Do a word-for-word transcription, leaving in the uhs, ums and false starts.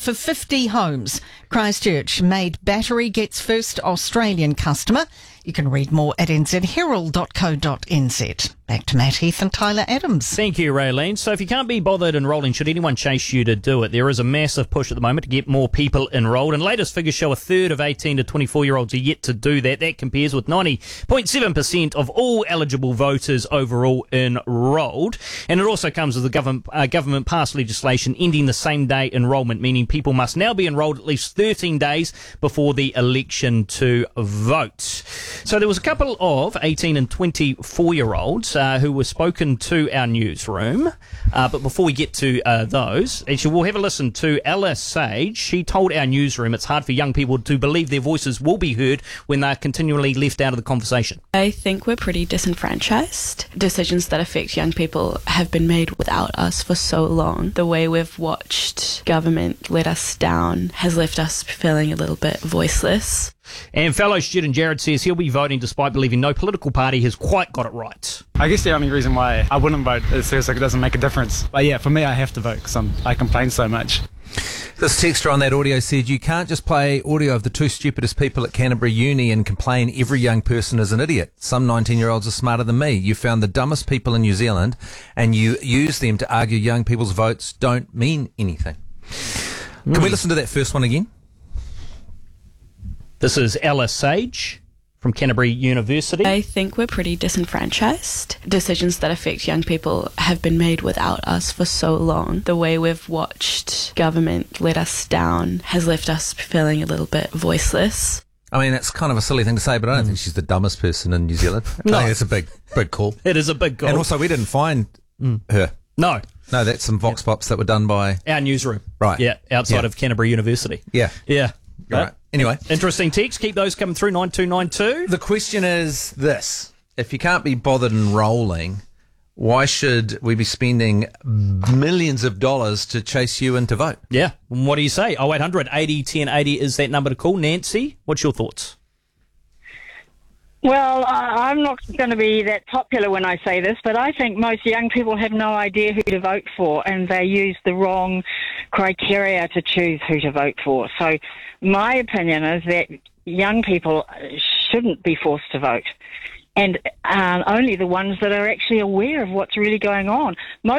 for fifty homes. Christchurch made battery gets first Australian customer. You can read more at n z herald dot co dot n z. Back to Matt Heath and Tyler Adams. Thank you, Raylene. So if you can't be bothered enrolling, should anyone chase you to do it? There is a massive push at the moment to get more people enrolled, and latest figures show a third of eighteen to twenty-four-year-olds are yet to do that. That compares with ninety point seven percent of all eligible voters overall enrolled. And it also comes with the government, uh, government passed legislation ending the same-day enrolment, meaning people must now be enrolled at least thirteen days before the election to vote. So there was a couple of eighteen and twenty-four-year-olds uh, who were spoken to our newsroom. Uh, but before we get to uh, those, actually, we'll have a listen to Alice Sage. She told our newsroom it's hard for young people to believe their voices will be heard when they're continually left out of the conversation. I think we're pretty disenfranchised. Decisions that affect young people have been made without us for so long. The way we've watched government let us down has left us feeling a little bit voiceless. And fellow student Jared says he'll be voting despite believing no political party has quite got it right. I guess the only reason why I wouldn't vote is because it doesn't make a difference. But yeah, for me, I have to vote because I complain so much. This texter on that audio said, you can't just play audio of the two stupidest people at Canterbury Uni and complain every young person is an idiot. Some nineteen-year-olds are smarter than me. You found the dumbest people in New Zealand and you use them to argue young people's votes don't mean anything. Mm. Can we listen to that first one again? This is Alice Sage from Canterbury University. I think we're pretty disenfranchised. Decisions that affect young people have been made without us for so long. The way we've watched government let us down has left us feeling a little bit voiceless. I mean, it's kind of a silly thing to say, but I don't mm. think she's the dumbest person in New Zealand. I No. think it's a big, big call. It is a big call. And also, we didn't find mm. her. No. No, that's some vox pops that were done by... Our newsroom. Right. Yeah, outside yeah. of Canterbury University. Yeah. Yeah. All right. Anyway. Interesting text. Keep those coming through, nine two nine two. The question is this. If you can't be bothered enrolling, why should we be spending millions of dollars to chase you in to vote? Yeah. What do you say? oh eight hundred eighty ten eighty is that number to call. Nancy, what's your thoughts? Well, I- I'm not going to be that popular when I say this, but I think most young people have no idea who to vote for, and they use the wrong criteria to choose who to vote for. So my opinion is that young people shouldn't be forced to vote, and um, only the ones that are actually aware of what's really going on. Most